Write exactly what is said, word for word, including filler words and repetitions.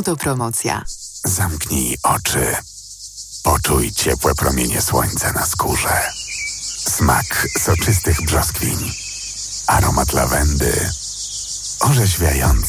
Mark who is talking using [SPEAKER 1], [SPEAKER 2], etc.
[SPEAKER 1] Autopromocja.
[SPEAKER 2] Zamknij oczy. Poczuj ciepłe promienie słońca na skórze. Smak soczystych brzoskwiń. Aromat lawendy. Orzeźwiający.